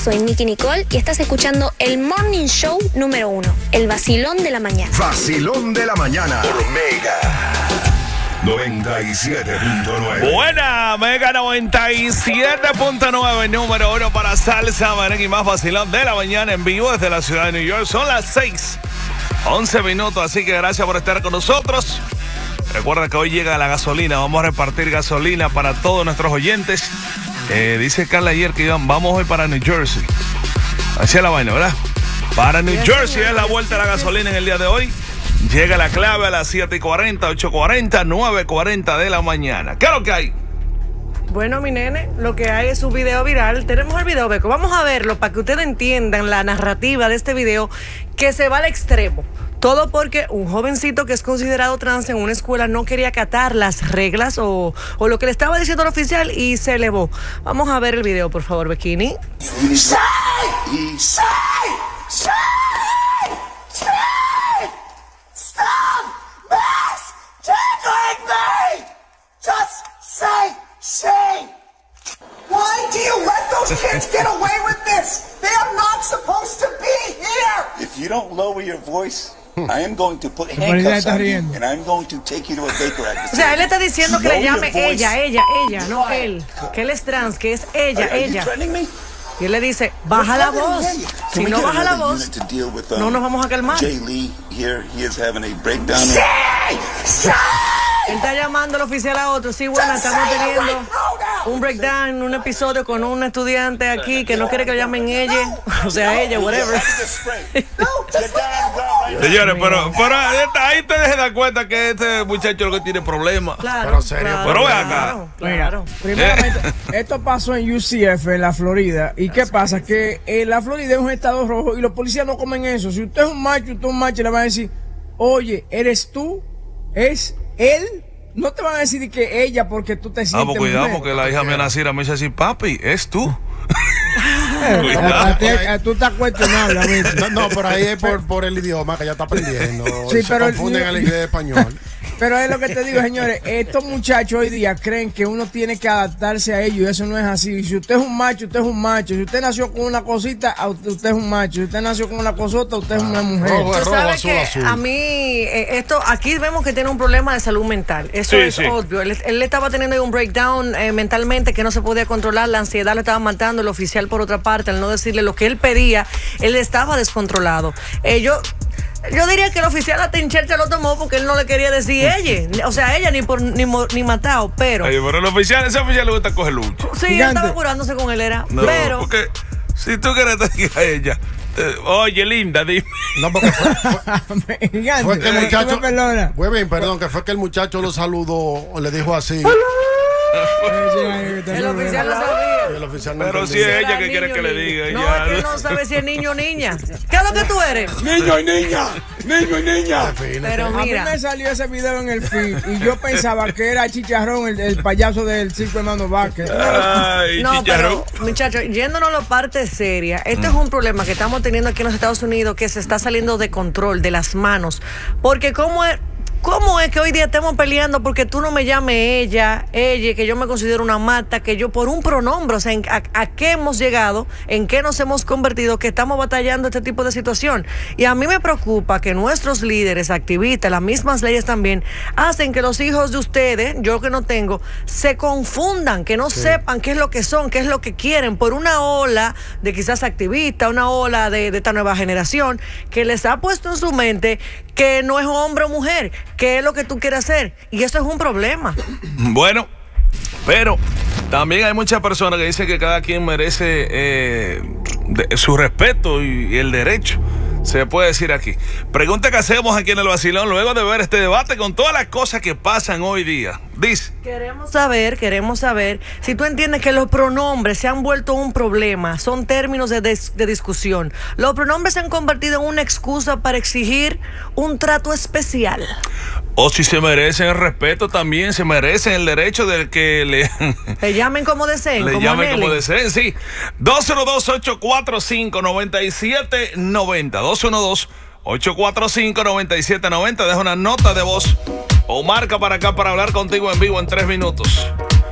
soy Nicky Nicole y estás escuchando el Morning Show número 1, el vacilón de la mañana. Vacilón de la mañana por Mega 97.9. Buena, Mega 97.9, número 1 para salsa, merengue y más vacilón de la mañana en vivo desde la ciudad de New York. Son las 6:11 minutos, así que gracias por estar con nosotros. Recuerda que hoy llega la gasolina, vamos a repartir gasolina para todos nuestros oyentes. Dice Carla ayer que vamos hoy para New Jersey. Así es la vaina, ¿verdad? Para New Jersey es la vuelta de la gasolina en el día de hoy. Llega la clave a las 7:40, 8:40, 9:40 de la mañana. ¿Qué es lo que hay? Bueno, mi nene, lo que hay es un video viral. Tenemos el video, Beco. Vamos a verlo para que ustedes entiendan la narrativa de este video que se va al extremo. Todo porque un jovencito que es considerado trans en una escuela no quería acatar las reglas o lo que le estaba diciendo el oficial y se elevó. Vamos a ver el video, por favor, Bikini. Stop misgendering me! Just say she! Why do you let those kids get away with this? They are not supposed to be here! If you don't lower your voice, I am going to put handcuffs on you and I'm going to take you to a Baker Act. O sea, él está diciendo que le llame ella, no él. Que él es trans, que es ella. Y él le dice, baja la voz. Si no baja la voz, no nos vamos a calmar. Jay Lee here, he is having a breakdown. Él está llamando al oficial a otro. Sí, bueno, estamos teniendo un breakdown, un episodio con un estudiante aquí que no quiere que le llamen ella. O sea, ella, whatever. Señores, pero ahí te dejes dar cuenta que este muchacho lo que tiene problemas. Claro, pero serio, claro, pero ve acá. Claro. Primeramente, esto pasó en UCF, en la Florida. ¿Y qué pasa? Que la Florida es un estado rojo y los policías no comen eso. Si usted es un macho, le van a decir, oye, ¿eres tú? ¿Es él? No te van a decir que ella porque tú te sientes pues cuidado, mujer. porque la hija mía Nacira me dice así, papi, es tú. Tú estás cuestionable, amigo. No, pero ahí es por el idioma que ella está aprendiendo. Sí, se pero confunden el inglés y español. Pero es lo que te digo, señores, estos muchachos hoy día creen que uno tiene que adaptarse a ellos y eso no es así. Si usted es un macho, usted es un macho. Si usted nació con una cosita, usted es un macho. Si usted nació con una cosota, usted es una mujer. Tú sabes que a mí, esto, aquí vemos que tiene un problema de salud mental. Eso es obvio. Él estaba teniendo un breakdown mentalmente que no se podía controlar. La ansiedad lo estaba matando. El oficial, por otra parte, al no decirle lo que él pedía, él estaba descontrolado. Yo diría que el oficial hasta en Chercha lo tomó porque él no le quería decir ella. O sea, ella ni matado, pero... Oye, pero ese oficial le gusta coger lucha. Sí, él estaba curándose con él, No, pero... porque si tú quieres te diga a ella, oye, linda, dime. No, porque fue que el muchacho... Muy bien, perdón, que fue que el muchacho lo saludó o le dijo así. El oficial lo sabía. Pero si es ella que quiere que le diga. No, es que él no sabe si es niño o niña. ¿Qué es lo que tú eres? Niño y niña. Pero mira, a mí me salió ese video en el feed y yo pensaba que era Chicharrón, el payaso del Circo Hermano Vázquez. Ay, no, Chicharrón. pero muchachos, yéndonos a la parte seria, esto es un problema que estamos teniendo aquí en los Estados Unidos que se está saliendo de control, de las manos. Porque ¿cómo es que hoy día estemos peleando porque tú no me llames ella, que yo me considero una mata, que yo por un pronombre? O sea, ¿a qué hemos llegado? ¿En qué nos hemos convertido? Que estamos batallando este tipo de situación. Y a mí me preocupa que nuestros líderes, activistas, las mismas leyes también, hacen que los hijos de ustedes, yo que no tengo, se confundan, que no sepan qué es lo que son, qué es lo que quieren, por una ola de quizás activistas, una ola de esta nueva generación, que les ha puesto en su mente que no es hombre o mujer, que es lo que tú quieres hacer. Y eso es un problema. Bueno, pero también hay muchas personas que dicen que cada quien merece su respeto y el derecho. Se puede decir aquí. Pregunta que hacemos aquí en el vacilón luego de ver este debate con todas las cosas que pasan hoy día. Dice. Queremos saber si tú entiendes que los pronombres se han vuelto un problema, son términos de discusión. Los pronombres se han convertido en una excusa para exigir un trato especial. O si se merecen el respeto, también se merecen el derecho de que le llamen como deseen. Le llamen como deseen, sí. 212-845-9790. 212-845-9790. Deja una nota de voz o marca para acá para hablar contigo en vivo en 3 minutos.